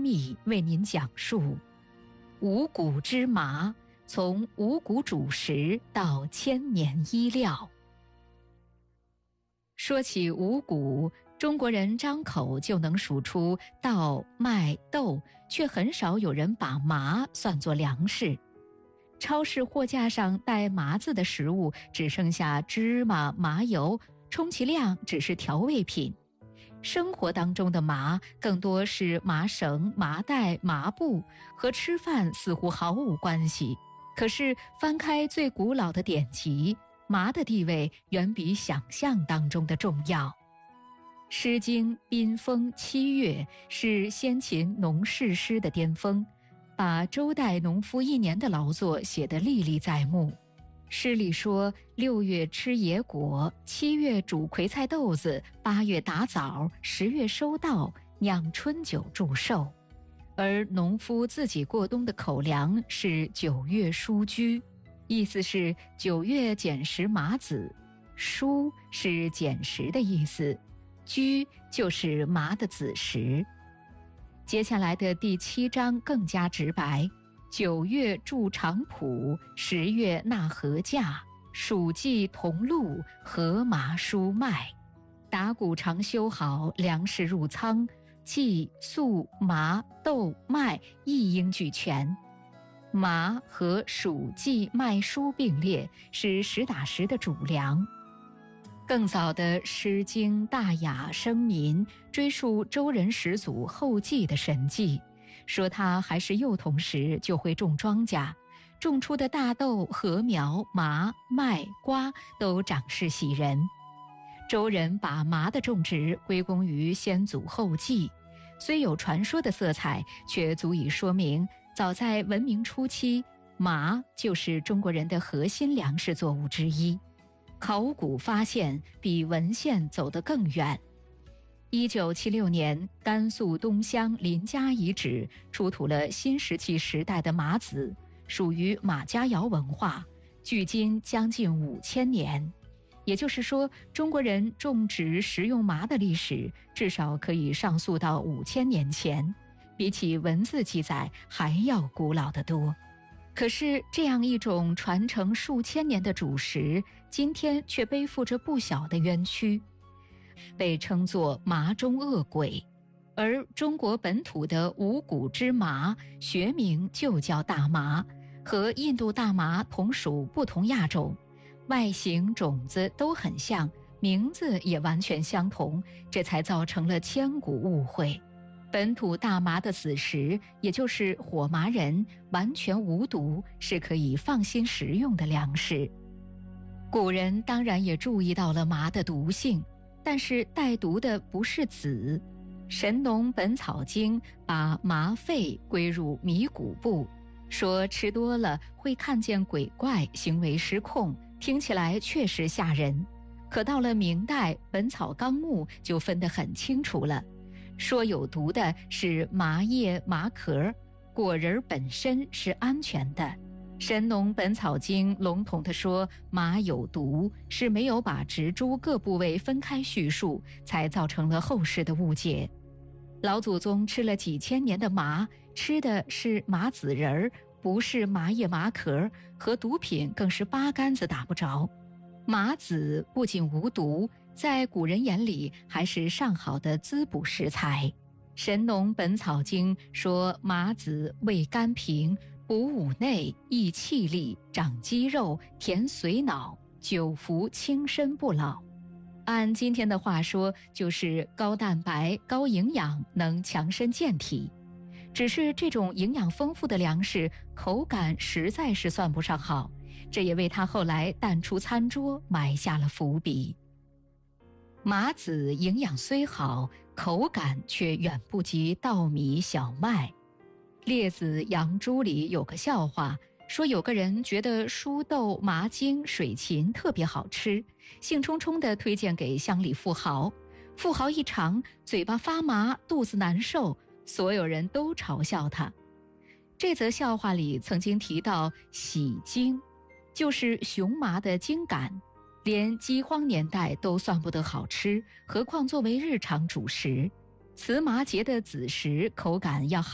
秘为您讲述五谷之麻，从五谷主食到千年医疗。说起五谷，中国人张口就能数出稻、麦、豆，却很少有人把麻算作粮食。超市货架上带麻字的食物只剩下芝麻、麻油，充其量只是调味品。生活当中的麻更多是麻绳、麻袋、麻布，和吃饭似乎毫无关系。可是翻开最古老的典籍，麻的地位远比想象当中的重要。《诗经·宾风·七月》是先秦农事诗的巅峰，把周代农夫一年的劳作写得历历在目。诗里说，6月吃野果，7月煮葵菜豆子，8月打枣，10月收稻，酿春酒祝寿。而农夫自己过冬的口粮是9月蔬居，意思是9月捡拾麻籽，蔬是捡拾的意思，居就是麻的子时。接下来的第7章更加直白，9月筑长圃，10月纳禾稼，黍稷同露，禾麻菽麦。打谷常修好，粮食入仓，稷、粟、麻、豆、麦一应俱全。麻和黍、稷、麦、菽并列，是实打实的主粮。更早的《诗经》《大雅》《生民》追溯周人始祖后稷的神迹，说他还是幼童时就会种庄稼，种出的大豆、禾苗、麻、麦、瓜都长势喜人。周人把麻的种植归功于先祖后稷，虽有传说的色彩，却足以说明早在文明初期，麻就是中国人的核心粮食作物之一。考古发现比文献走得更远。1976年，甘肃东乡临嘉遗址出土了新石器时代的麻籽，属于马家窑文化，距今将近5000年。也就是说，中国人种植食用麻的历史至少可以上溯到5000年前，比起文字记载还要古老得多。可是这样一种传承数千年的主食，今天却背负着不小的冤屈，被称作麻中恶鬼。而中国本土的五谷之麻，学名就叫大麻，和印度大麻同属不同亚种，外形种子都很像，名字也完全相同，这才造成了千古误会。本土大麻的子时，也就是火麻仁，完全无毒，是可以放心食用的粮食。古人当然也注意到了麻的毒性，但是带毒的不是籽。《神农本草经》把麻沸归入米谷部，说吃多了会看见鬼怪，行为失控，听起来确实吓人。可到了明代，《本草纲目》就分得很清楚了，说有毒的是麻叶、麻壳，果仁本身是安全的。《神农本草经》笼统地说麻有毒，是没有把植株各部位分开叙述，才造成了后世的误解。老祖宗吃了几千年的麻，吃的是麻籽仁儿，不是麻叶麻壳，和毒品更是八竿子打不着。麻籽不仅无毒，在古人眼里还是上好的滋补食材。《神农本草经》说麻籽味甘平，补五内，益气力，长肌肉，填髓脑，久服轻身不老。按今天的话说，就是高蛋白、高营养，能强身健体。只是这种营养丰富的粮食，口感实在是算不上好，这也为他后来淡出餐桌埋下了伏笔。麻籽营养虽好，口感却远不及稻米、小麦。列子·杨朱里有个笑话，说有个人觉得蔬豆、麻粳、水芹特别好吃，兴冲冲地推荐给乡里富豪。富豪一尝，嘴巴发麻，肚子难受，所有人都嘲笑他。这则笑话里曾经提到喜粳，就是熊麻的茎秆，连饥荒年代都算不得好吃，何况作为日常主食。糍麻节的子时口感要好